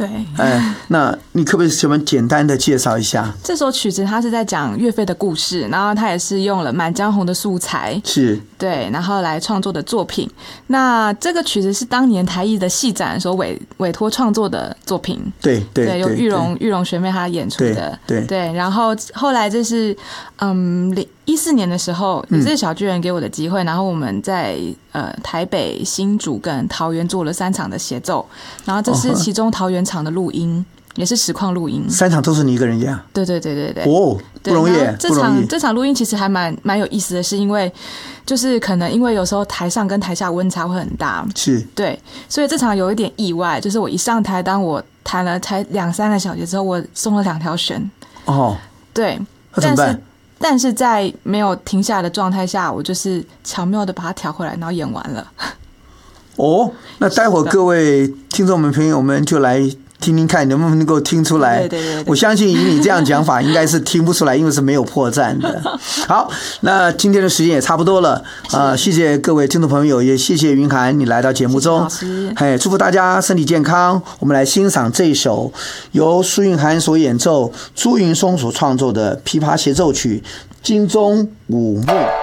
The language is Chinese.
对， 那你可不可以什么简单的介绍一下？ 这首曲子它是在讲岳飞的故事，然后它也是用了《满江红》的素材， 是对，然后来创作的作品。那这个曲子是当年台艺的戏展所委托创作的作品， 对， 有玉荣学妹她演出的，对，然后后来这是2014年的时候，也是小巨人给我的机会，然后我们在台北、新竹跟桃园做了3场的协奏，然后这是其中桃园场的录音，也是实况录音 ，3场都是你一个人演？对， 哦， 不容易， 这场录音其实还蛮有意思的，是因为就是可能因为有时候台上跟台下温差会很大， 是对，所以这场有一点意外，就是我一上台，当我弹了才2-3个小节之后，我松了2条弦，对， 那怎么办？ 但是在没有停下来的状态下，我就是巧妙的把它调回来，然后演完了。 那待会各位听众们朋友们就来听听看能不能够听出来。 对， 我相信以你这样讲法应该是听不出来，因为是没有破绽的。好，那今天的时间也差不多了谢谢各位听众朋友，也谢谢云涵你来到节目中，祝福大家身体健康。我们来欣赏这一首由苏云涵所演奏，朱云松所创作的琵琶协奏曲《金钟五幕》。